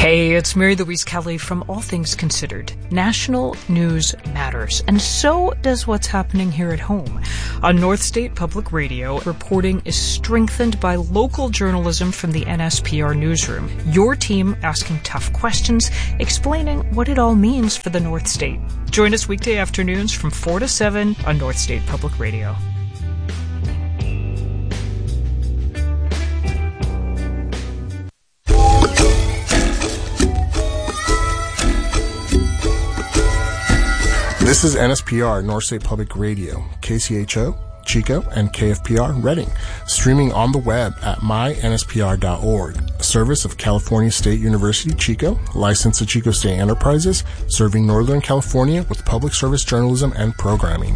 Hey, it's Mary Louise Kelly from All Things Considered. National news matters, and so does what's happening here at home. On North State Public Radio, reporting is strengthened by local journalism from the NSPR newsroom. Your team asking tough questions, explaining what it all means for the North State. Join us weekday afternoons from 4 to 7 on North State Public Radio. This is NSPR, North State Public Radio, KCHO, Chico, and KFPR Reading, streaming on the web at mynspr.org, a service of California State University, Chico, licensed to Chico State Enterprises, serving Northern California with public service journalism and programming.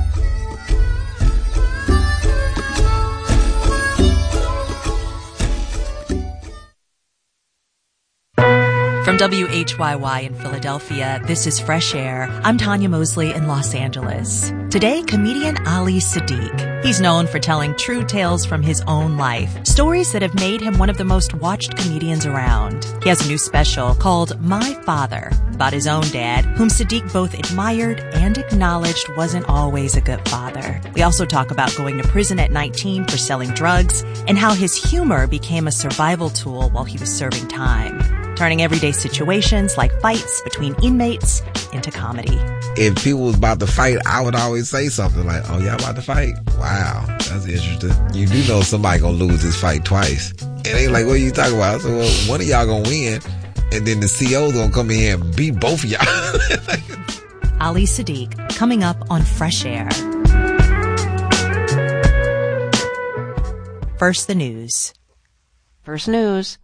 From WHYY in Philadelphia, this is Fresh Air. I'm Tanya Mosley in Los Angeles. Today, comedian Ali Siddiq. He's known for telling true tales from his own life, stories that have made him one of the most watched comedians around. He has a new special called My Father, about his own dad, whom Siddiq both admired and acknowledged wasn't always a good father. We also talk about going to prison at 19 for selling drugs and how his humor became a survival tool while he was serving time, turning everyday situations like fights between inmates into comedy. If people was about to fight, I would always say something like, oh, y'all about to fight? Wow, that's interesting. You do know somebody gonna lose this fight twice. And they like, what are you talking about? I said, well, one of y'all gonna win, and then the CO's gonna come in here and beat both of y'all. Ali Siddiq, coming up on Fresh Air. First, the news. First news.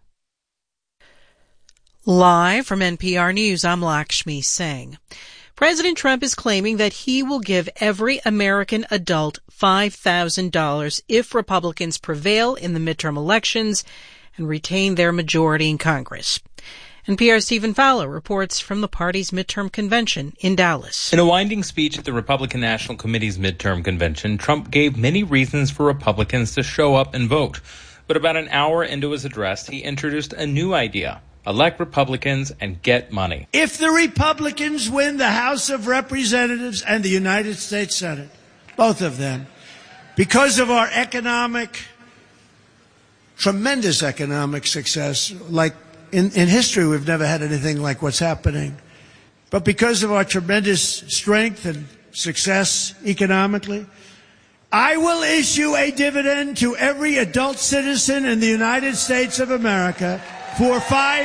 Live from NPR News, I'm Lakshmi Singh. President Trump is claiming that he will give every American adult $5,000 if Republicans prevail in the midterm elections and retain their majority in Congress. NPR's Stephen Fowler reports from the party's midterm convention in Dallas. In a winding speech at the Republican National Committee's midterm convention, Trump gave many reasons for Republicans to show up and vote. But about an hour into his address, he introduced a new idea. Elect Republicans and get money. If the Republicans win the House of Representatives and the United States Senate, both of them, because of our tremendous economic success, like in history we've never had anything like what's happening, but because of our tremendous strength and success economically, I will issue a dividend to every adult citizen in the United States of America for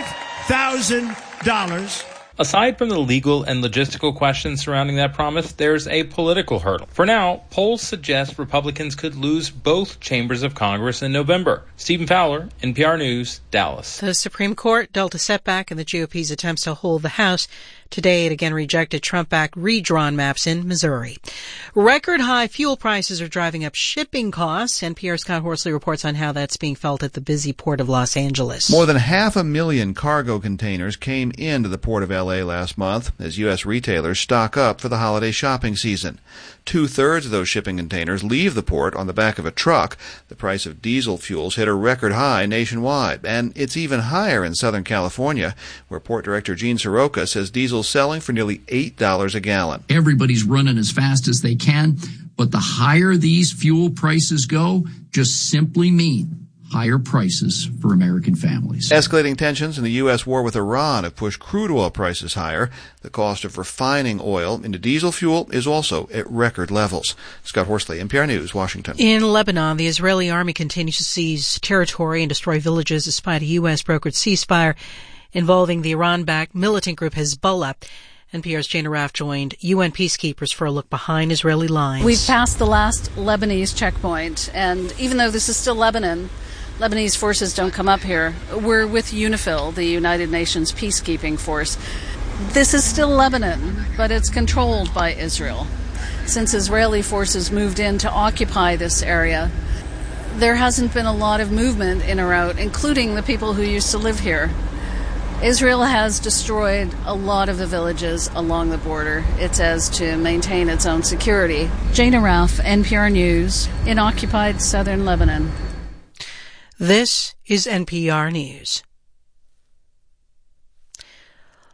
$5,000. Aside from the legal and logistical questions surrounding that promise, there's a political hurdle. For now, polls suggest Republicans could lose both chambers of Congress in November. Stephen Fowler, NPR News, Dallas. The Supreme Court dealt a setback in the GOP's attempts to hold the House. Today, it again rejected Trump-backed redrawn maps in Missouri. Record-high fuel prices are driving up shipping costs. NPR's Scott Horsley reports on how that's being felt at the busy port of Los Angeles. More than 500,000 cargo containers came into the port of L.A. last month as U.S. retailers stock up for the holiday shopping season. 2/3 of those shipping containers leave the port on the back of a truck. The price of diesel fuels hit a record high nationwide, and it's even higher in Southern California, where Port Director Gene Soroka says diesel's selling for nearly $8 a gallon. Everybody's running as fast as they can, but the higher these fuel prices go, just simply mean higher prices for American families. Escalating tensions in the U.S. war with Iran have pushed crude oil prices higher. The cost of refining oil into diesel fuel is also at record levels. Scott Horsley, NPR News, Washington. In Lebanon, the Israeli army continues to seize territory and destroy villages despite a U.S.-brokered ceasefire involving the Iran-backed militant group Hezbollah. NPR's Jane Arraf joined UN peacekeepers for a look behind Israeli lines. We've passed the last Lebanese checkpoint, and even though this is still Lebanon, Lebanese forces don't come up here. We're with UNIFIL, the United Nations peacekeeping force. This is still Lebanon, but it's controlled by Israel. Since Israeli forces moved in to occupy this area, there hasn't been a lot of movement in or out, including the people who used to live here. Israel has destroyed a lot of the villages along the border, it says, to maintain its own security. Jane Arraf, NPR News, in occupied southern Lebanon. This is NPR News.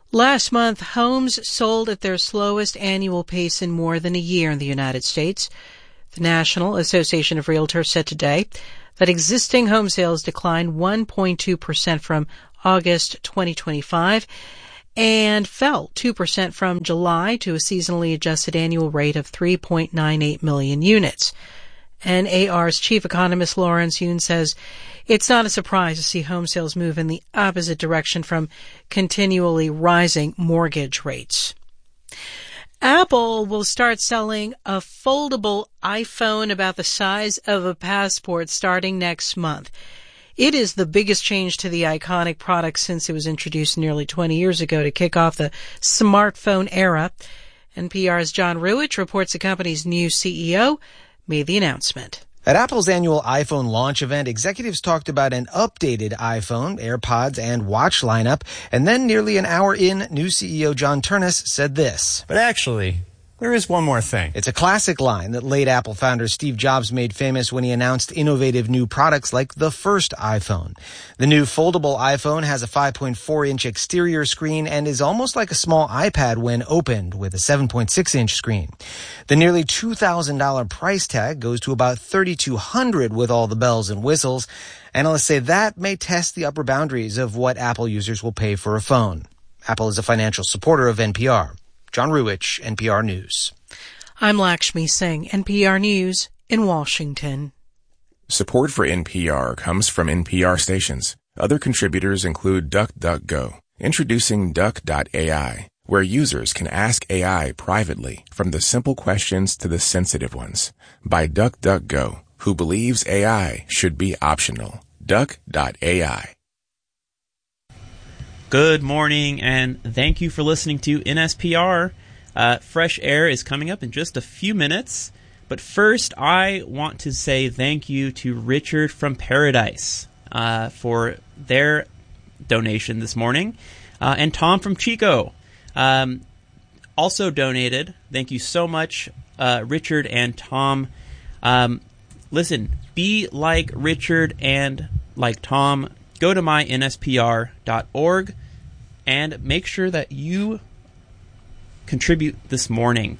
Last month, homes sold at their slowest annual pace in more than a year in the United States. The National Association of Realtors said today that existing home sales declined 1.2% from August 2025 and fell 2% from July to a seasonally adjusted annual rate of 3.98 million units. NAR's chief economist Lawrence Yun says it's not a surprise to see home sales move in the opposite direction from continually rising mortgage rates. Apple will start selling a foldable iPhone about the size of a passport starting next month. It is the biggest change to the iconic product since it was introduced nearly 20 years ago to kick off the smartphone era. NPR's John Ruwitch reports the company's new CEO made the announcement. At Apple's annual iPhone launch event, executives talked about an updated iPhone, AirPods, and watch lineup. And then nearly an hour in, new CEO John Ternus said this. But actually, there is one more thing. It's a classic line that late Apple founder Steve Jobs made famous when he announced innovative new products like the first iPhone. The new foldable iPhone has a 5.4-inch exterior screen and is almost like a small iPad when opened with a 7.6-inch screen. The nearly $2,000 price tag goes to about $3,200 with all the bells and whistles. Analysts say that may test the upper boundaries of what Apple users will pay for a phone. Apple is a financial supporter of NPR. John Ruwitch, NPR News. I'm Lakshmi Singh, NPR News in Washington. Support for NPR comes from NPR stations. Other contributors include DuckDuckGo, introducing Duck.ai, where users can ask AI privately from the simple questions to the sensitive ones, by DuckDuckGo, who believes AI should be optional. Duck.ai. Good morning, and thank you for listening to NSPR. Fresh Air is coming up in just a few minutes, but first I want to say thank you to Richard from Paradise for their donation this morning, and Tom from Chico also donated. Thank you so much, Richard and Tom. Listen, be like Richard and like Tom. Go to mynspr.org and make sure that you contribute this morning.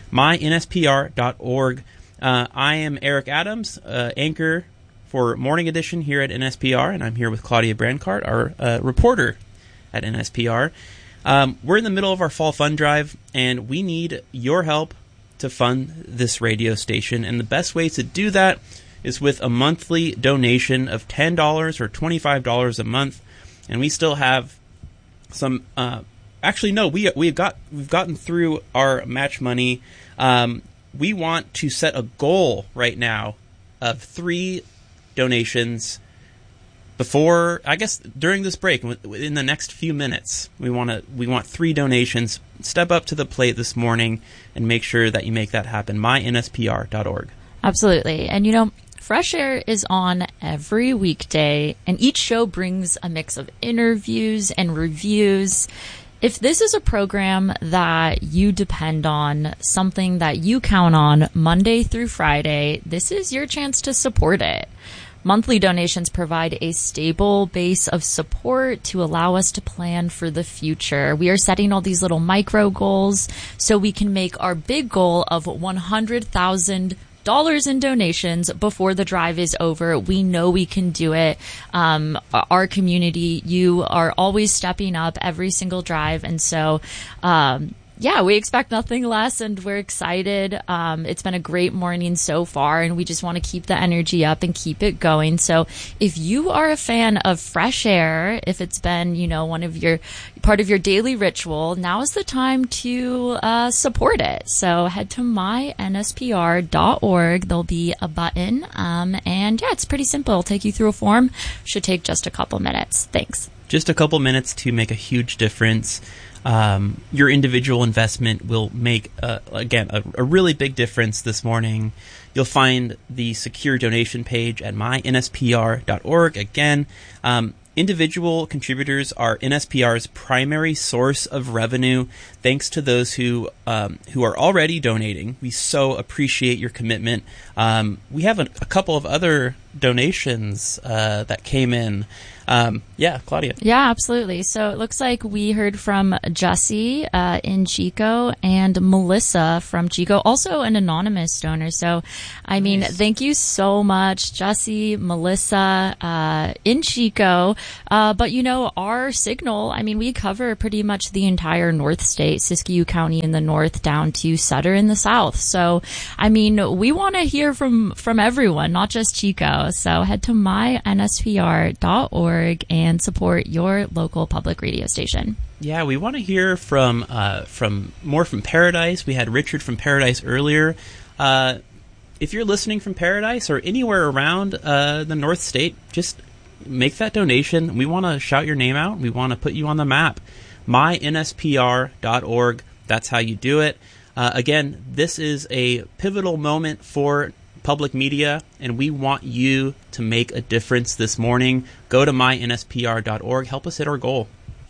mynspr.org. I am Eric Adams, anchor for Morning Edition here at NSPR, and I'm here with Claudia Brancart, our reporter at NSPR. We're in the middle of our fall fund drive, and we need your help to fund this radio station. And the best way to do that is with a monthly donation of $10 or $25 a month, and we still have some. Actually, no, we've gotten through our match money. We want to set a goal right now of 3 donations before, I guess, during this break, in the next few minutes. We want 3 donations. Step up to the plate this morning and make sure that you make that happen. mynspr.org. Absolutely, and Fresh Air is on every weekday, and each show brings a mix of interviews and reviews. If this is a program that you depend on, something that you count on Monday through Friday, this is your chance to support it. Monthly donations provide a stable base of support to allow us to plan for the future. We are setting all these little micro goals so we can make our big goal of $100,000 in donations before the drive is over. We know we can do it. Our community, you are always stepping up every single drive. And so, we expect nothing less, and we're excited. It's been a great morning so far, and we just want to keep the energy up and keep it going. So if you are a fan of Fresh Air, if it's been, part of your daily ritual, now is the time to support it. So head to mynspr.org. There'll be a button, it's pretty simple. It'll take you through a form. Should take just a couple minutes. Thanks. Just a couple minutes to make a huge difference. Your individual investment will make, a really big difference this morning. You'll find the secure donation page at mynspr.org. Again, individual contributors are NSPR's primary source of revenue. Thanks to those who are already donating. We so appreciate your commitment. We have a couple of other donations that came in. Yeah, Claudia. Yeah, absolutely. So it looks like we heard from Jesse in Chico and Melissa from Chico, also an anonymous donor. So, I mean, thank you so much, Jesse, Melissa, in Chico. But, you know, our signal, I mean, we cover pretty much the entire North State, Siskiyou County in the north down to Sutter in the south. So, I mean, we want to hear from everyone, not just Chico. So head to mynspr.org and support your local public radio station. Yeah, we want to hear from more from Paradise. We had Richard from Paradise earlier. If you're listening from Paradise or anywhere around the North State, just make that donation. We want to shout your name out. We want to put you on the map. mynspr.org. That's how you do it. Again, this is a pivotal moment for public media, and we want you to make a difference this morning. Go to mynspr.org. Help us hit our goal.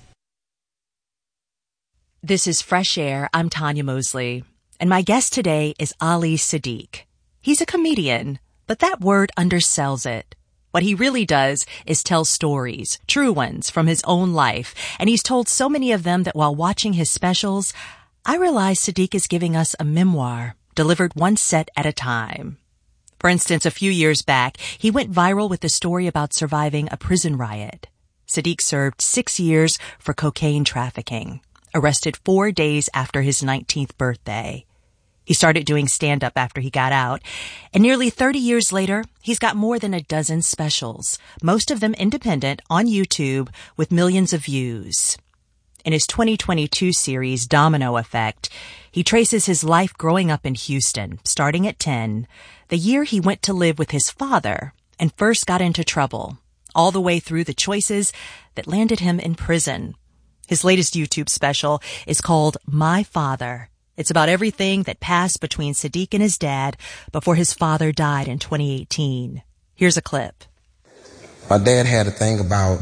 This is Fresh Air. I'm Tanya Mosley, and my guest today is Ali Siddiq. He's a comedian, but that word undersells it. What he really does is tell stories, true ones, from his own life, and he's told so many of them that while watching his specials, I realize Siddiq is giving us a memoir, delivered one set at a time. For instance, a few years back, he went viral with the story about surviving a prison riot. Siddiq served 6 years for cocaine trafficking, arrested 4 days after his 19th birthday. He started doing stand-up after he got out, and nearly 30 years later, he's got more than a dozen specials, most of them independent, on YouTube with millions of views. In his 2022 series, Domino Effect, he traces his life growing up in Houston, starting at 10, the year he went to live with his father and first got into trouble, all the way through the choices that landed him in prison. His latest YouTube special is called My Father. It's about everything that passed between Siddiq and his dad before his father died in 2018. Here's a clip. My dad had a thing about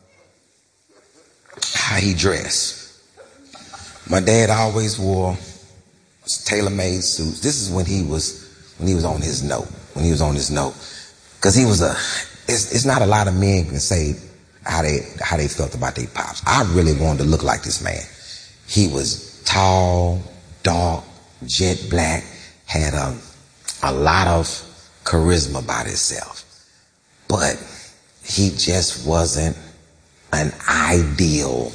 how he dressed. My dad always wore tailor-made suits. This is when he was on his note. Because he was it's not a lot of men can say how they felt about their pops. I really wanted to look like this man. He was tall, dark, jet black, had a lot of charisma about himself. But he just wasn't an ideal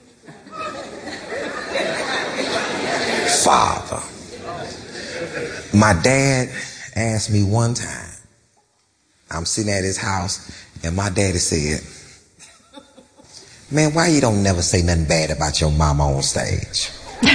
father. My dad asked me one time, I'm sitting at his house, and my daddy said, man, why you don't never say nothing bad about your mama on stage?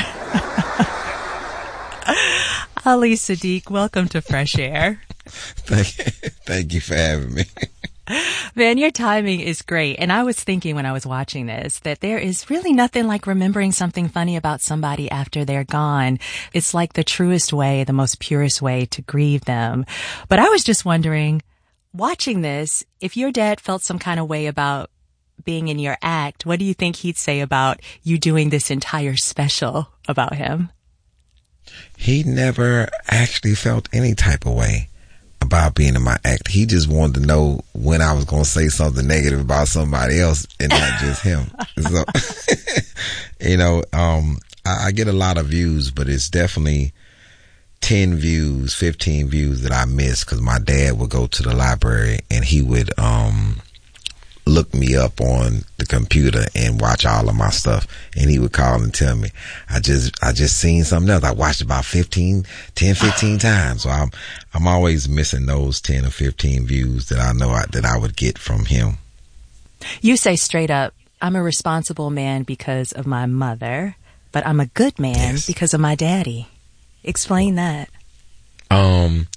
Ali Siddiq, welcome to Fresh Air. Thank you for having me. Man, your timing is great. And I was thinking when I was watching this that there is really nothing like remembering something funny about somebody after they're gone. It's like the truest way, the most purest way to grieve them. But I was just wondering, watching this, if your dad felt some kind of way about being in your act, what do you think he'd say about you doing this entire special about him? He never actually felt any type of way about being in my act. He just wanted to know when I was going to say something negative about somebody else and not just him. So, I get a lot of views, but it's definitely 10 views, 15 views that I miss because my dad would go to the library and he would look me up on the computer and watch all of my stuff, and he would call and tell me, I just seen something else. I watched about 15 times. So I'm always missing those 10 or 15 views that I know that I would get from him. You say straight up, I'm a responsible man because of my mother, but I'm a good man because of my daddy. Explain that. My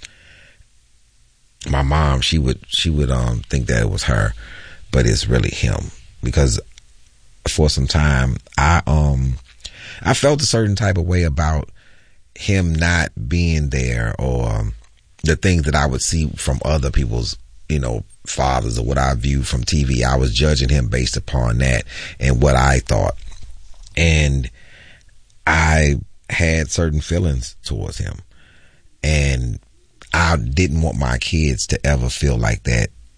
mom, she would think that it was her, but it's really him, because for some time I felt a certain type of way about him not being there, or the things that I would see from other people's, fathers, or what I viewed from TV. I was judging him based upon that and what I thought, and I had certain feelings towards him, and I didn't want my kids to ever feel like that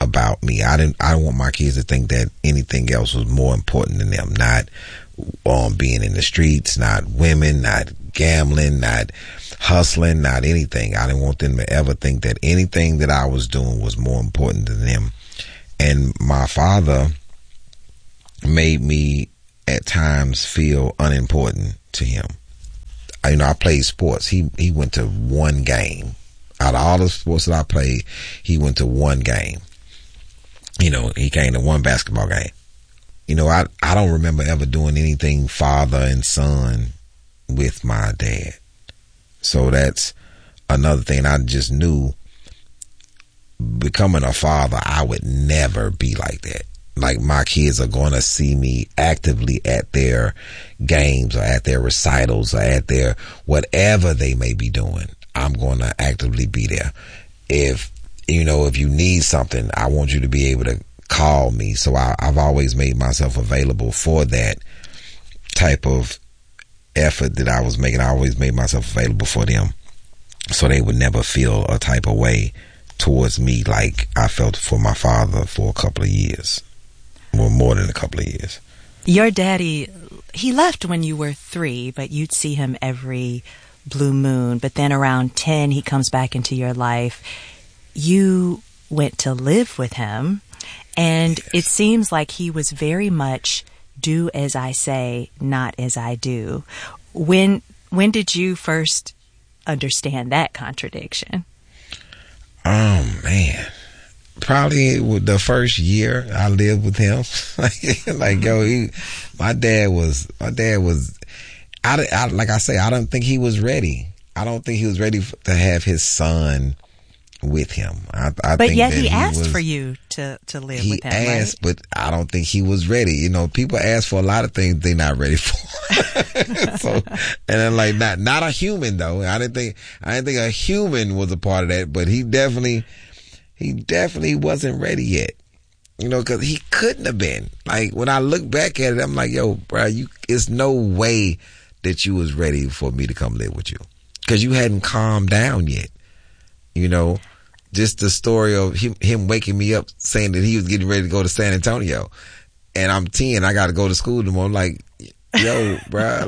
about me. I don't want my kids to think that anything else was more important than them. Not being in the streets, not women, not gambling, not hustling, not anything. I didn't want them to ever think that anything that I was doing was more important than them. And my father made me at times feel unimportant to him. I played sports. He went to one game. Out of all the sports that I played, he went to one game. He came to one basketball game. I don't remember ever doing anything father and son with my dad. So that's another thing. I just knew becoming a father, I would never be like that. Like, my kids are going to see me actively at their games or at their recitals or at their whatever they may be doing. I'm going to actively be there. If you need something, I want you to be able to call me. So I've always made myself available for that type of effort that I was making. I always made myself available for them so they would never feel a type of way towards me like I felt for my father for a couple of years. Well, more than a couple of years. Your daddy, he left when you were 3, but you'd see him every blue moon. But then around 10, he comes back into your life. You went to live with him, and yes. It seems like he was very much do as I say, not as I do. When did you first understand that contradiction? Oh, man. Probably the first year I lived with him. My dad was, like I say, I don't think he was ready. I don't think he was ready to have his son with him. But yet he asked for you to live with him, He asked, right? But I don't think he was ready. People ask for a lot of things they're not ready for. So, and then not a human though. I didn't think a human was a part of that, but he definitely wasn't ready yet. Cause he couldn't have been. Like, when I look back at it, I'm like, yo, bro, it's no way that you was ready for me to come live with you. Cause you hadn't calmed down yet. Just the story of him waking me up saying that he was getting ready to go to San Antonio. And I'm 10, I got to go to school tomorrow. I'm like, yo, bro,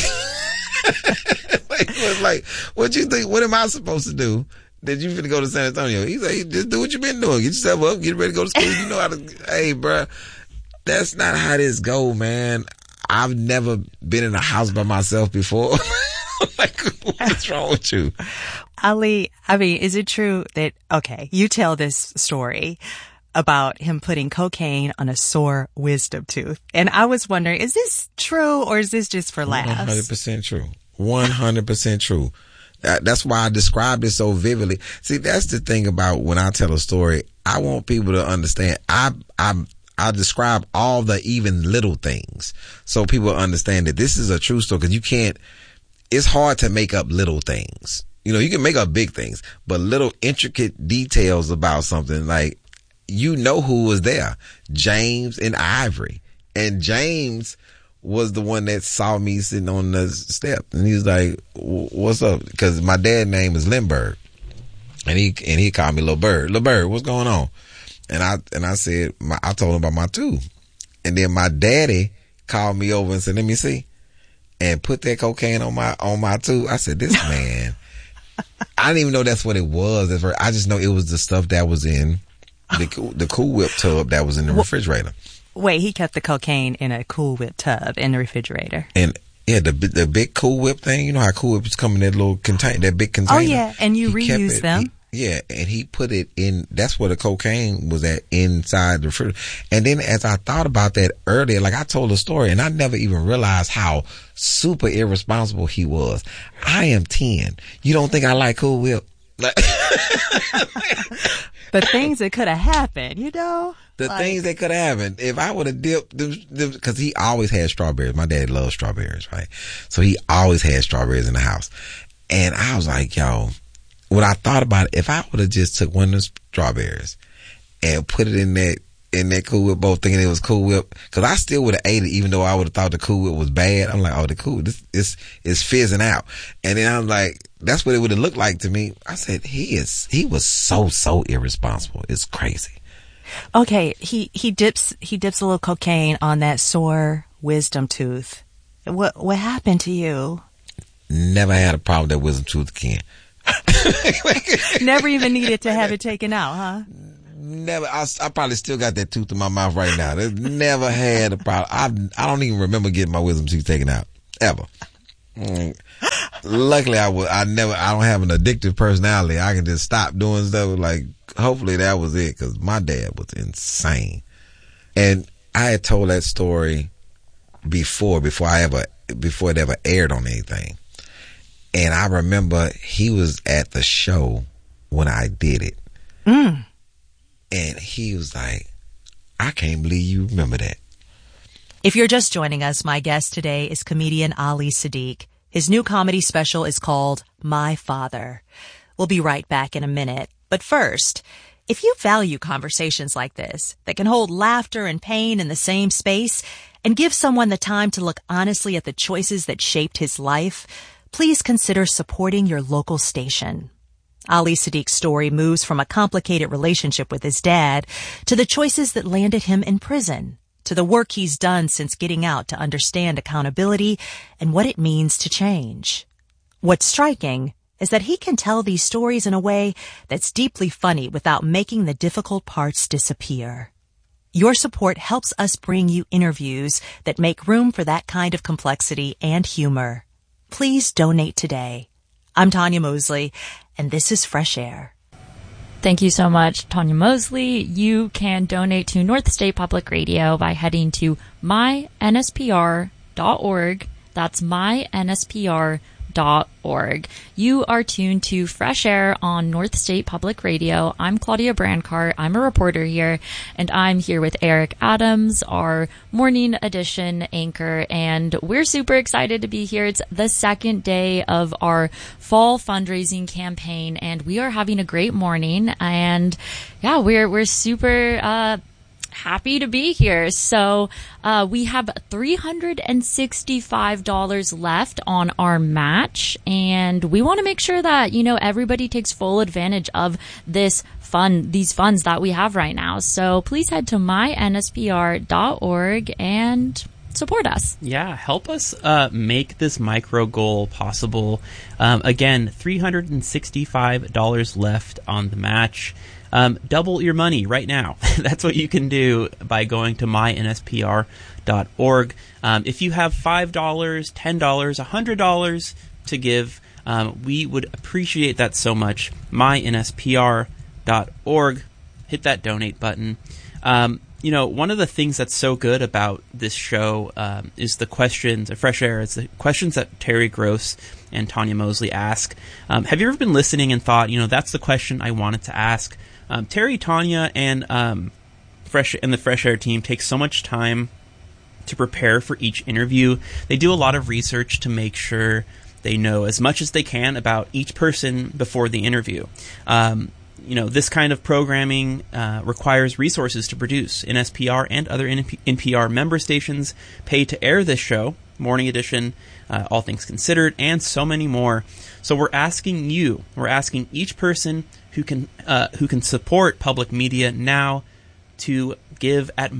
what you think? What am I supposed to do? That you finna go to San Antonio? He's like, just do what you been doing. Get yourself up, get ready to go to school. You know how to, hey, bro, that's not how this go, man. I've never been in a house by myself before. What's wrong with you? Ali, is it true that, you tell this story about him putting cocaine on a sore wisdom tooth. And I was wondering, is this true or is this just for laughs? 100% true. 100% true. That's why I described it so vividly. See, that's the thing about when I tell a story. I want people to understand. I describe all the even little things so people understand that this is a true story, because it's hard to make up little things. You can make up big things, but little intricate details about something, like, who was there? James and Ivory. And James was the one that saw me sitting on the step, and he was like, what's up? Because my dad's name is Lindbergh, and he called me Lil Bird. Lil Bird, what's going on? And I said, I told him about my tooth. And then my daddy called me over and said, let me see, and put that cocaine on my tooth. I said, this man, I didn't even know that's what it was at first. I just know it was the stuff that was in the Cool Whip tub that was in the refrigerator. Wait, he kept the cocaine in a Cool Whip tub in the refrigerator. And yeah, the big Cool Whip thing. You know how Cool Whips come in that little container, that big container. Oh yeah, and you reuse them. And he put it in. That's where the cocaine was at, inside the refrigerator. And then as I thought about that earlier, like, I told a story, and I never even realized how super irresponsible he was. I am 10. You don't think I like Cool Whip? But things that could have happened, things that could have happened. If I would have dipped them, because he always had strawberries. My dad loves strawberries, right? So he always had strawberries in the house. And I was like, yo, when I thought about it, if I would have just took one of the strawberries and put it in that Cool Whip bowl, thinking it was Cool Whip, because I still would have ate it, even though I would have thought the Cool Whip was bad. I'm like, oh, the Cool Whip, this is fizzing out. And then I was like, that's what it would have looked like to me. I said, he was so irresponsible. It's crazy. Okay, he dips a little cocaine on that sore wisdom tooth. What happened to you? Never had a problem with that wisdom tooth again. Never even needed to have it taken out, huh? Never. I probably still got that tooth in my mouth right now. Never had a problem. I don't even remember getting my wisdom tooth taken out ever. Luckily, I don't have an addictive personality. I can just stop doing stuff. Like, hopefully that was it, because my dad was insane. And I had told that story before it ever aired on anything. And I remember he was at the show when I did it. And he was like, I can't believe you remember that. If you're just joining us, my guest today is comedian Ali Siddiq. His new comedy special is called My Father. We'll be right back in a minute. But first, if you value conversations like this that can hold laughter and pain in the same space and give someone the time to look honestly at the choices that shaped his life, please consider supporting your local station. Ali Siddiq's story moves from a complicated relationship with his dad to the choices that landed him in prison, to the work he's done since getting out to understand accountability and what it means to change. What's striking is that he can tell these stories in a way that's deeply funny without making the difficult parts disappear. Your support helps us bring you interviews that make room for that kind of complexity and humor. Please donate today. I'm Tanya Mosley, and this is Fresh Air. Thank you so much, Tanya Mosley. You can donate to North State Public Radio by heading to mynspr.org. That's mynspr.org. You are tuned to Fresh Air on North State Public Radio. I'm Claudia Brancart. I'm a reporter here, and I'm here with Eric Adams, our morning edition anchor, and we're super excited to be here. It's the second day of our fall fundraising campaign, and we are having a great morning, and yeah, we're super happy to be here. So we have $365 left on our match, and we want to make sure that, you know, everybody takes full advantage of these funds that we have right now. So please head to mynspr.org and support us. Yeah, help us make this micro goal possible. Again, $365 left on the match. Double your money right now. That's what you can do by going to mynspr.org. If you have $5, $10, $100 to give, we would appreciate that so much. mynspr.org. Hit that donate button. You know, one of the things that's so good about this show is the questions, Fresh Air, it's the questions that Terry Gross and Tanya Mosley ask. Have you ever been listening and thought, you know, that's the question I wanted to ask? Terry, Tanya, and the Fresh Air team take so much time to prepare for each interview. They do a lot of research to make sure they know as much as they can about each person before the interview. You know, this kind of programming requires resources to produce. NSPR and other NPR member stations pay to air this show, Morning Edition, All Things Considered, and so many more. So we're asking each person who can support public media now to give at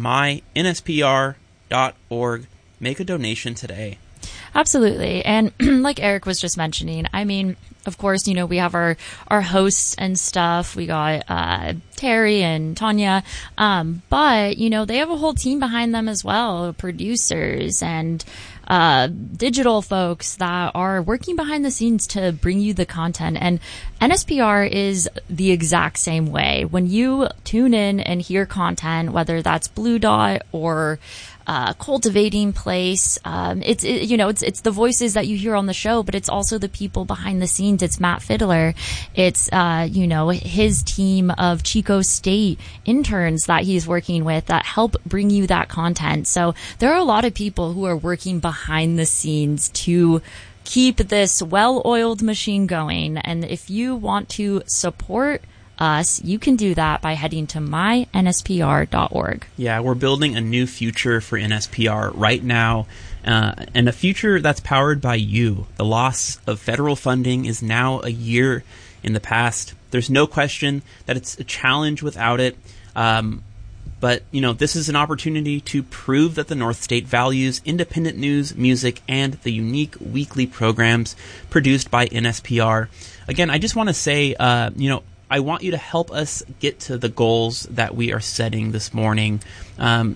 mynspr.org. Make a donation today. Absolutely. And like Eric was just mentioning, I mean, of course, you know, we have our hosts and stuff. We got Terry and Tanya. But, you know, they have a whole team behind them as well, producers and digital folks that are working behind the scenes to bring you the content. And NSPR is the exact same way. When you tune in and hear content, whether that's Blue Dot or Cultivating Place, it's the voices that you hear on the show, but it's also the people behind the scenes. It's Matt Fiddler. It's, his team of Chico State interns that he's working with that help bring you that content. So there are a lot of people who are working behind the scenes to keep this well-oiled machine going. And if you want to support us, you can do that by heading to mynspr.org. Yeah, we're building a new future for NSPR right now, and a future that's powered by you. The loss of federal funding is now a year in the past. There's no question that it's a challenge without it. But, this is an opportunity to prove that the North State values independent news, music, and the unique weekly programs produced by NSPR. Again, I just want to say, I want you to help us get to the goals that we are setting this morning. There's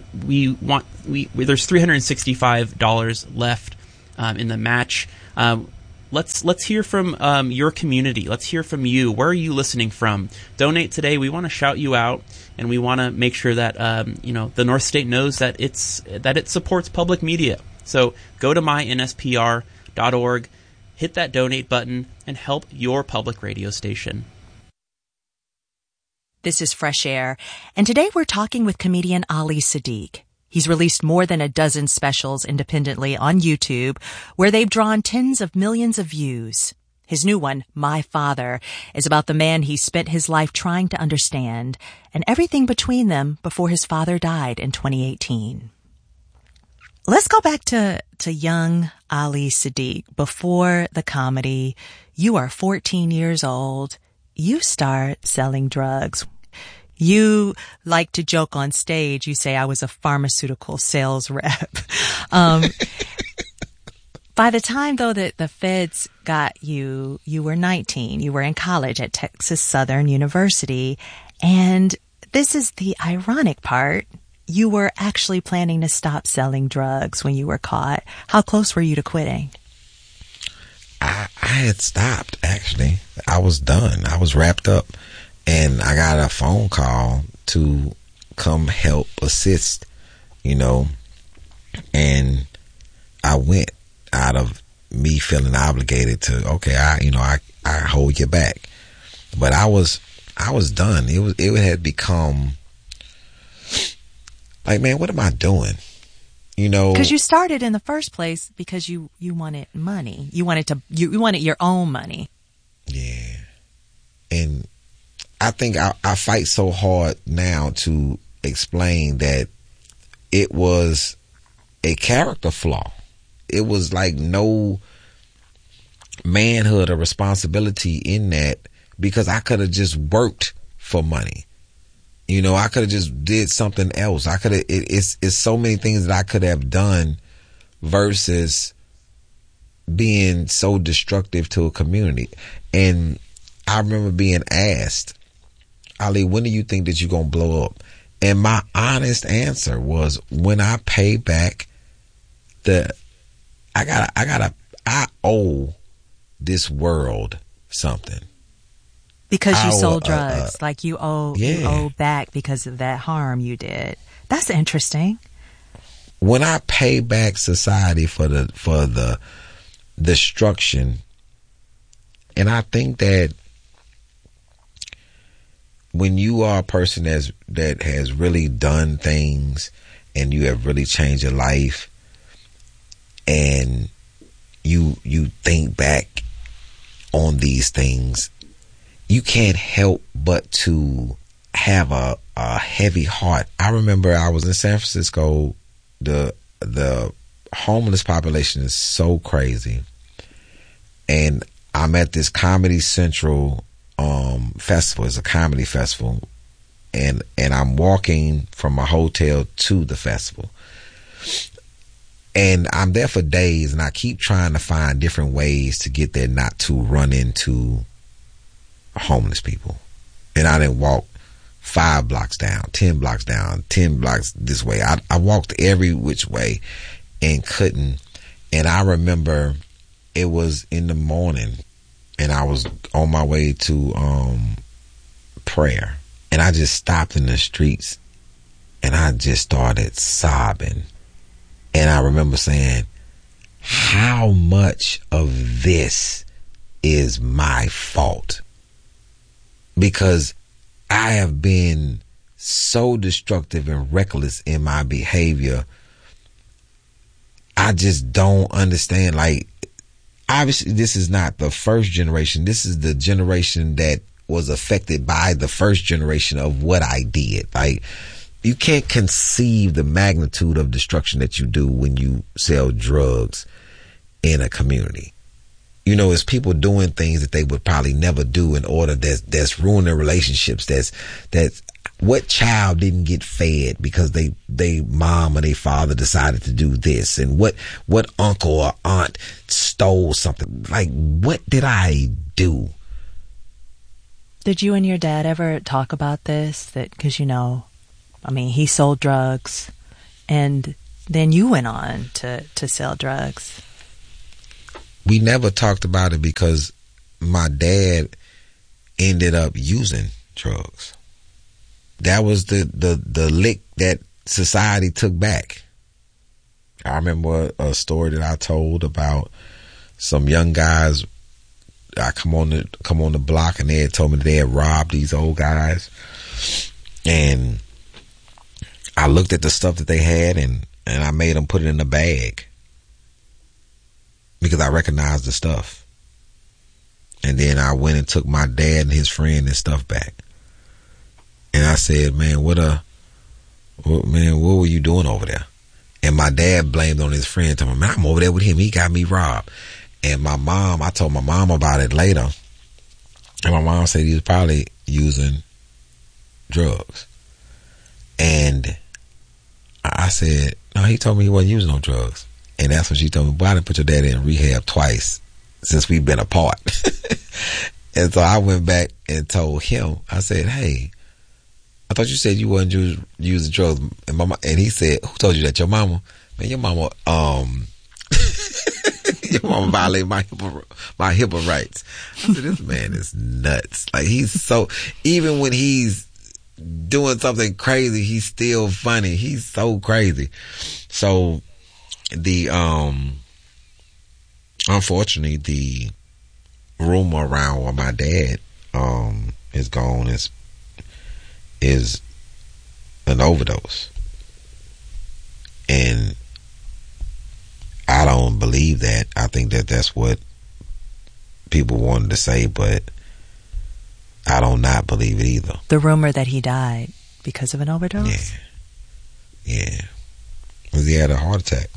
$365 left in the match. Let's hear from your community. Let's hear from you. Where are you listening from? Donate today. We want to shout you out, and we want to make sure that the North State knows that it supports public media. So go to mynspr.org, hit that donate button, and help your public radio station. This is Fresh Air, and today we're talking with comedian Ali Siddiq. He's released more than a dozen specials independently on YouTube, where they've drawn tens of millions of views. His new one, My Father, is about the man he spent his life trying to understand, and everything between them before his father died in 2018. Let's go back to young Ali Siddiq. Before the comedy, you are 14 years old. You start selling drugs. You like to joke on stage. You say, I was a pharmaceutical sales rep. By the time, though, that the feds got you, you were 19. You were in college at Texas Southern University. And this is the ironic part. You were actually planning to stop selling drugs when you were caught. How close were you to quitting? I had stopped, actually. I was done. I was wrapped up. And I got a phone call to come help assist, and I went out of me feeling obligated to, okay, I hold you back. But I was done. It had become like, man, what am I doing? Because you started in the first place because you wanted money. You wanted your own money. Yeah. And I think I fight so hard now to explain that it was a character flaw. It was like no manhood or responsibility in that, because I could have just worked for money. I could have just did something else. I could have. It's so many things that I could have done versus being so destructive to a community. And I remember being asked, Ali, when do you think that you're going to blow up? And my honest answer was, when I pay back I owe this world something. Because you sold drugs. Like you owe back because of that harm you did. That's interesting. When I pay back society for the destruction, and I think that when you are a person that has really done things and you have really changed your life, and you think back on these things, you can't help but to have a heavy heart. I remember I was in San Francisco. The homeless population is so crazy, and I'm at this Comedy Central festival. It's a comedy festival, and I'm walking from my hotel to the festival, and I'm there for days, and I keep trying to find different ways to get there, not to run into homeless people. And I didn't walk 5 blocks down, 10 blocks down, 10 blocks this way. I walked every which way and couldn't. And I remember it was in the morning, and I was on my way to prayer, and I just stopped in the streets, and I just started sobbing. And I remember saying, how much of this is my fault? Because I have been so destructive and reckless in my behavior. I just don't understand. Like, obviously, this is not the first generation. This is the generation that was affected by the first generation of what I did. Like, you can't conceive the magnitude of destruction that you do when you sell drugs in a community. You know, it's people doing things that they would probably never do in order that's ruining their relationships. That's what child didn't get fed because they mom or they father decided to do this, and what uncle or aunt stole something. Like, what did I do? Did you and your dad ever talk about this? That because he sold drugs, and then you went on to sell drugs. We never talked about it because my dad ended up using drugs. That was the lick that society took back. I remember a story that I told about some young guys. I come on the block, and they had told me they had robbed these old guys, and I looked at the stuff that they had, and I made them put it in a bag because I recognized the stuff. And then I went and took my dad and his friend and stuff back. And I said, man, what were you doing over there? And my dad blamed on his friend, told me, man, I'm over there with him. He got me robbed. And I told my mom about it later. And my mom said he was probably using drugs. And I said, no, he told me he wasn't using no drugs. And that's when she told me, boy, I done put your dad in rehab twice since we've been apart. And so I went back and told him, I said, hey, I thought you said you wasn't using drugs. And he said, who told you that? Your mama? Man, your mama, your mama violated my HIPAA rights. I said, this man is nuts. Like, even when he's doing something crazy, he's still funny. He's so crazy. So unfortunately, the rumor around where my dad is gone is an overdose, and I don't believe that. I think that's what people wanted to say, but I don't not believe it either. The rumor that he died because of an overdose? Yeah. Because he had a heart attack.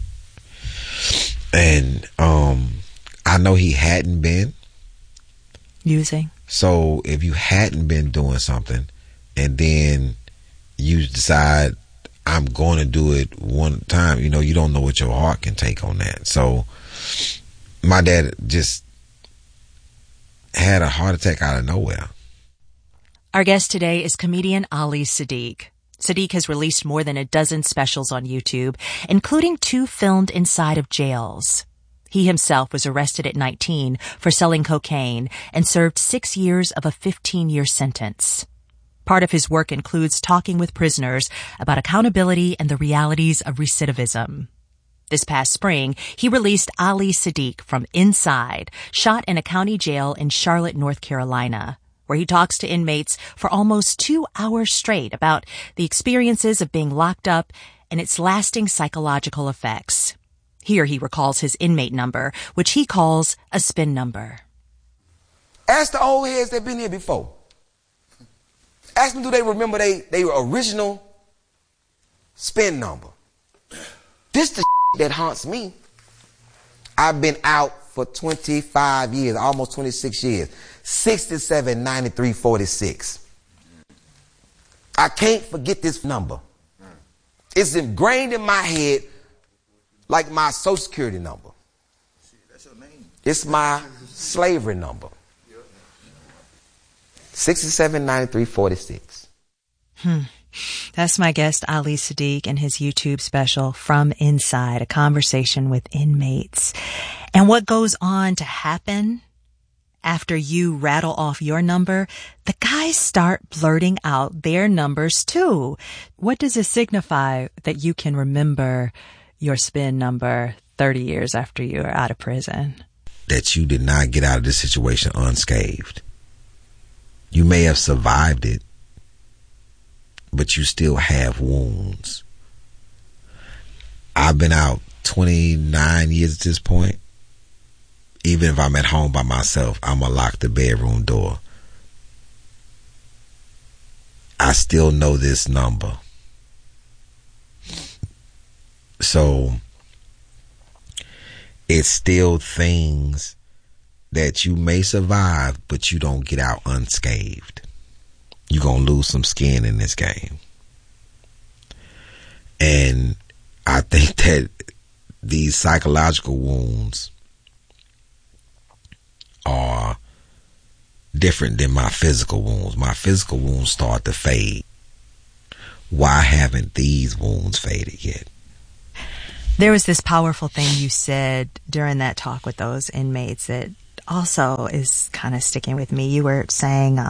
And I know he hadn't been using. So if you hadn't been doing something and then you decide I'm going to do it one time, you don't know what your heart can take on that. So my dad just had a heart attack out of nowhere. Our guest today is comedian Ali Siddiq. Siddiq has released more than a dozen specials on YouTube, including 2 filmed inside of jails. He himself was arrested at 19 for selling cocaine and served 6 years of a 15-year sentence. Part of his work includes talking with prisoners about accountability and the realities of recidivism. This past spring, he released Ali Siddiq from Inside, shot in a county jail in Charlotte, North Carolina, where he talks to inmates for almost 2 hours straight about the experiences of being locked up and its lasting psychological effects. Here he recalls his inmate number, which he calls a spin number. Ask the old heads that been here before. Ask them, do they remember they original spin number? This the that haunts me. I've been out for 25 years, almost 26 years. 67, 93, 46. I can't forget this number. It's ingrained in my head like my social security number. It's my slavery number. 67, 93, 46. That's my guest, Ali Siddiq, and his YouTube special, From Inside, a conversation with inmates. And what goes on to happen after you rattle off your number, the guys start blurting out their numbers too. What does it signify that you can remember your spin number 30 years after you are out of prison? That you did not get out of this situation unscathed. You may have survived it, but you still have wounds. I've been out 29 years at this point. Even if I'm at home by myself, I'm going to lock the bedroom door. I still know this number. So it's still things that you may survive, but you don't get out unscathed. You're going to lose some skin in this game. And I think that these psychological wounds are different than my physical wounds. My physical wounds start to fade. Why haven't these wounds faded yet? There was this powerful thing you said during that talk with those inmates that also is kind of sticking with me. You were saying,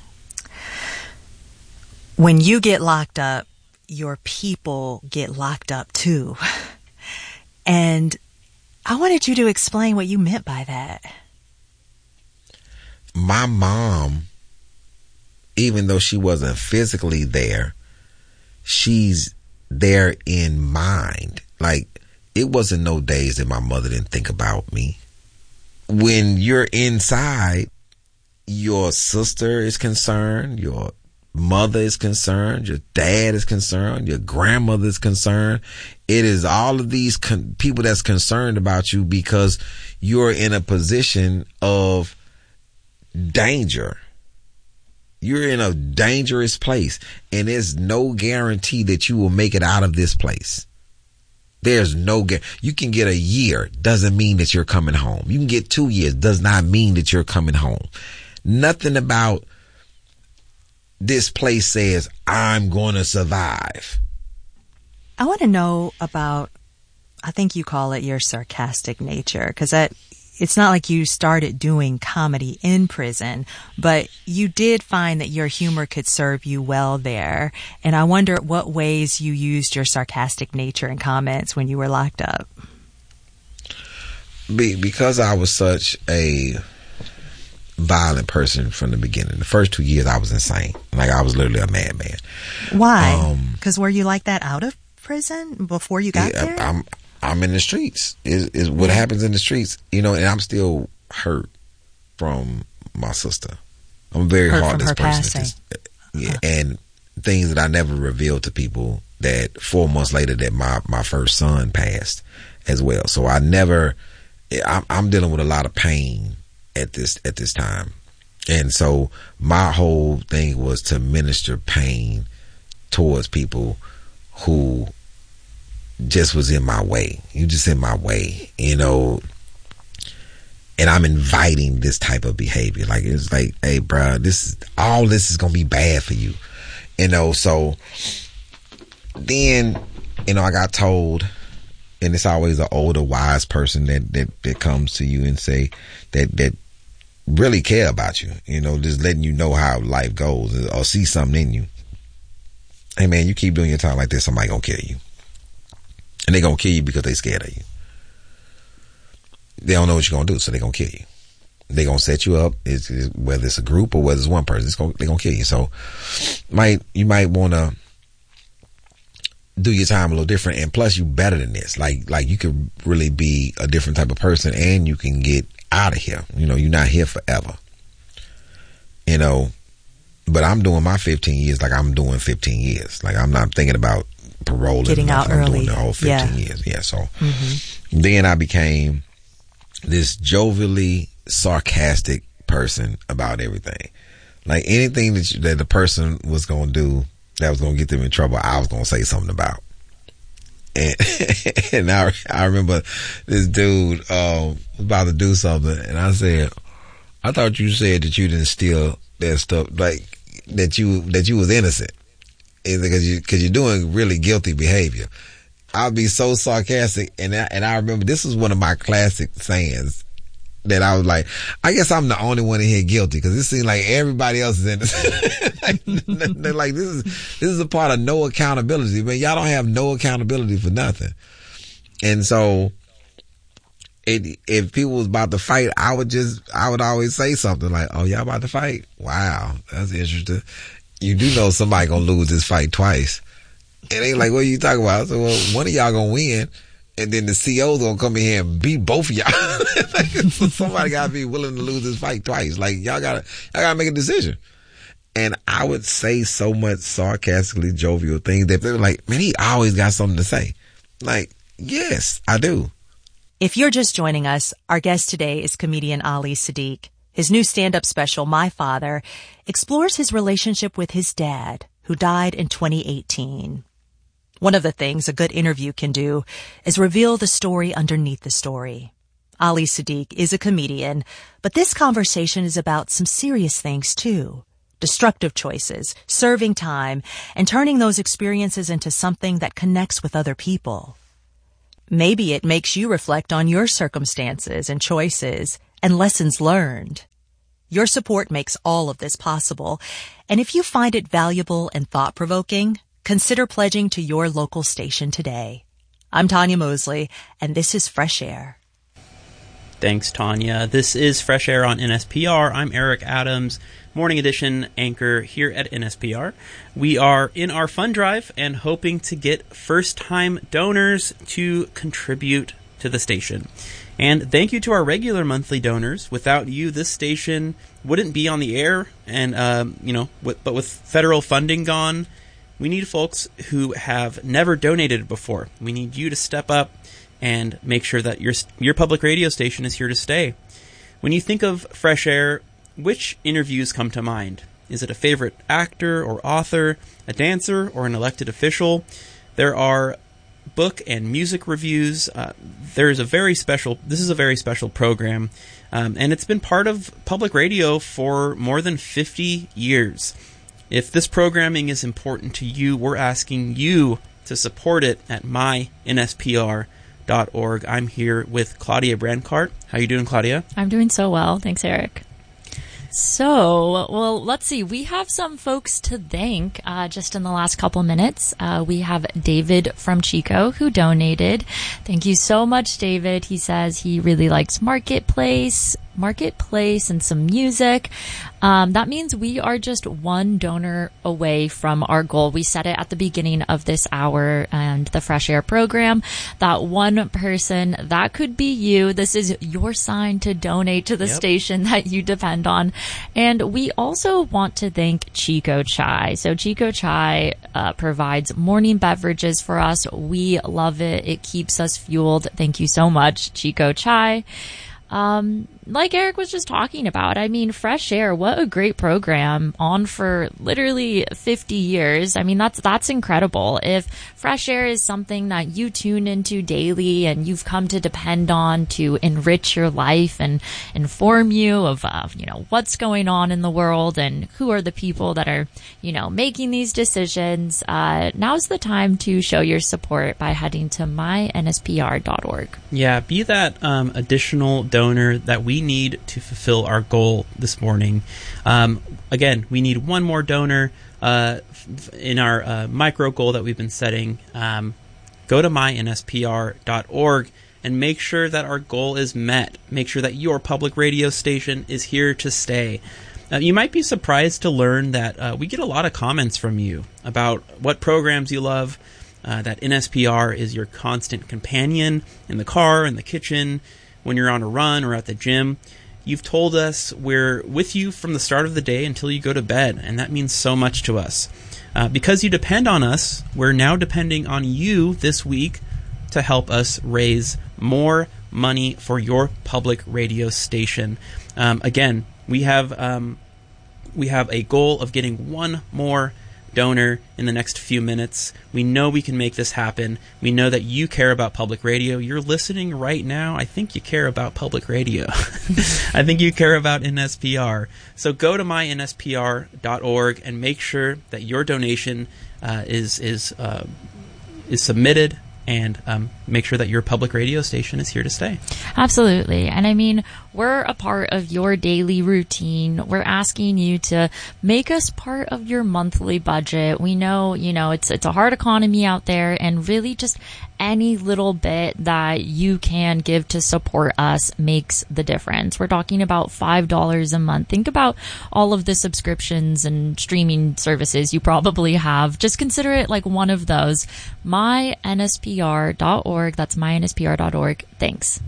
when you get locked up, your people get locked up too. And I wanted you to explain what you meant by that. My mom, even though she wasn't physically there, she's there in mind. Like, it wasn't no days that my mother didn't think about me. When you're inside, your sister is concerned, your mother is concerned, your dad is concerned, your grandmother is concerned. It is all of these people that's concerned about you because you're in a position of danger. You're in a dangerous place, and there's no guarantee that you will make it out of this place. There's no you can get a year, doesn't mean that you're coming home. You can get 2 years, does not mean that you're coming home. Nothing about this place says I'm going to survive. I want to know about, I think you call it your sarcastic nature, because it's not like you started doing comedy in prison, but you did find that your humor could serve you well there. And I wonder what ways you used your sarcastic nature in comments when you were locked up. Because I was such a violent person from the beginning. The first 2 years I was insane. Like, I was literally a madman. Why? Because were you like that out of prison before you got there? I'm in the streets. Is what happens in the streets, and I'm still hurt from my sister. I'm a very heartless person. And things that I never revealed to people, that 4 months later that my first son passed as well. So I'm dealing with a lot of pain at this time. And so my whole thing was to minister pain towards people who just was in my way. You just in my way, and I'm inviting this type of behavior. Like, it's like, hey, bro, this is gonna be bad for you, so then, I got told, and it's always an older wise person that comes to you and say that really care about you, just letting you know how life goes or see something in you. Hey man, you keep doing your time like this, somebody gonna kill you. And they're going to kill you because they're scared of you. They don't know what you're going to do, so they're going to kill you. They're going to set you up, whether it's a group or whether it's one person, they're going to kill you. So you might want to do your time a little different, and plus you better than this. Like you could really be a different type of person, and you can get out of here. You're not here forever. But I'm doing my 15 years like I'm doing 15 years. Like, I'm not thinking about parole, getting out early. I'm doing the whole 15 years. Yeah. So then I became this jovially sarcastic person about everything. Like, anything that the person was going to do that was going to get them in trouble, I was going to say something about. And I remember this dude was about to do something, and I said, I thought you said that you didn't steal that stuff, like that you was innocent. Because you're doing really guilty behavior. I'll be so sarcastic, and I remember this was one of my classic sayings that I was like, I guess I'm the only one in here guilty, because it seems like everybody else is innocent. They're like, this is a part of no accountability, man. Y'all don't have no accountability for nothing. And so if people was about to fight, I would always say something like, oh, y'all about to fight? Wow, that's interesting. You do know somebody gonna lose this fight twice. And they like, what are you talking about? I said, well, one of y'all gonna win, and then the CO's gonna come in here and beat both of y'all. Somebody gotta be willing to lose this fight twice. Like, y'all gotta make a decision. And I would say so much sarcastically jovial things that they were like, man, he always got something to say. Like, yes, I do. If you're just joining us, our guest today is comedian Ali Siddiq. His new stand-up special, My Father, explores his relationship with his dad, who died in 2018. One of the things a good interview can do is reveal the story underneath the story. Ali Siddiq is a comedian, but this conversation is about some serious things too. Destructive choices, serving time, and turning those experiences into something that connects with other people. Maybe it makes you reflect on your circumstances and choices and lessons learned. Your support makes all of this possible, and if you find it valuable and thought-provoking, consider pledging to your local station today. I'm Tanya Mosley, and this is Fresh Air. Thanks, Tanya. This is Fresh Air on NSPR. I'm Eric Adams, Morning Edition anchor here at NSPR. We are in our fund drive and hoping to get first-time donors to contribute to the station. And thank you to our regular monthly donors. Without you, this station wouldn't be on the air. And, but with federal funding gone, we need folks who have never donated before. We need you to step up and make sure that your public radio station is here to stay. When you think of Fresh Air, which interviews come to mind? Is it a favorite actor or author, a dancer, or an elected official? There are book and music reviews. This is a very special program, and it's been part of public radio for more than 50 years. If this programming is important to you, we're asking you to support it at mynspr.org. I'm here with Claudia Brancart. How you doing, Claudia? I'm doing so well. Thanks, Eric. So, well, let's see. We have some folks to thank just in the last couple minutes. We have David from Chico who donated. Thank you so much, David. He says he really likes Marketplace and some music. That means we are just one donor away from our goal. We set it at the beginning of this hour and the Fresh Air program. That one person, that could be you. This is your sign to donate to the station that you depend on. And we also want to thank Chico Chai. So Chico Chai provides morning beverages for us. We love it. It keeps us fueled. Thank you so much, Chico Chai. Like Eric was just talking about, I mean, Fresh Air, what a great program, on for literally 50 years. I mean, that's incredible. If Fresh Air is something that you tune into daily and you've come to depend on to enrich your life and inform you of, what's going on in the world and who are the people that are, making these decisions, now's the time to show your support by heading to mynspr.org. Yeah, be that additional donor that we need to fulfill our goal this morning. Again, we need one more donor in our micro goal that we've been setting. Go to mynspr.org and make sure that our goal is met. Make sure that your public radio station is here to stay. You might be surprised to learn that we get a lot of comments from you about what programs you love, that NSPR is your constant companion in the car, in the kitchen, when you're on a run or at the gym. You've told us we're with you from the start of the day until you go to bed, and that means so much to us. Because you depend on us, we're now depending on you this week to help us raise more money for your public radio station. Again, we have a goal of getting one more donor in the next few minutes. We know we can make this happen. We know that you care about public radio. You're listening right now. I think you care about public radio. I think you care about NSPR. So go to mynspr.org and make sure that your donation is submitted, and make sure that your public radio station is here to stay. Absolutely. And I mean, we're a part of your daily routine. We're asking you to make us part of your monthly budget. We know, it's a hard economy out there, and really just any little bit that you can give to support us makes the difference. We're talking about $5 a month. Think about all of the subscriptions and streaming services you probably have. Just consider it like one of those. mynspr.org. That's mynspr.org. Thanks.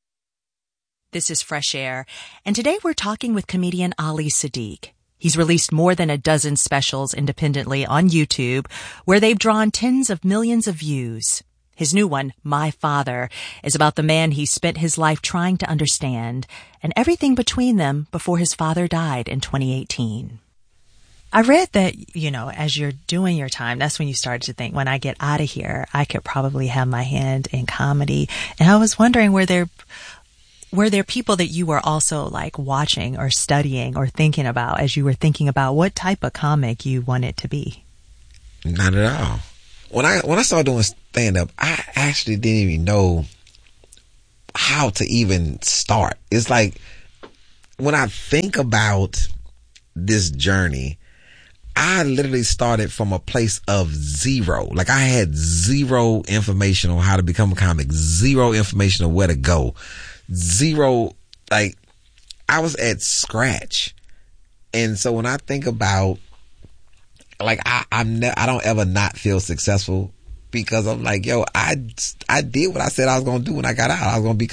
This is Fresh Air, and today we're talking with comedian Ali Siddiq. He's released more than a dozen specials independently on YouTube, where they've drawn tens of millions of views. His new one, My Father, is about the man he spent his life trying to understand and everything between them before his father died in 2018. I read that, as you're doing your time, that's when you started to think, when I get out of here, I could probably have my hand in comedy. And I was wondering, were there people that you were also like watching or studying or thinking about as you were thinking about what type of comic you wanted to be? Not at all. When I started doing stand-up, I actually didn't even know how to even start. It's like, when I think about this journey, I literally started from a place of zero. Like, I had zero information on how to become a comic, zero information on where to go, zero, like, I was at scratch. And so when I think about, like, I don't ever not feel successful, because I'm like, yo, I did what I said I was going to do when I got out. I was going to become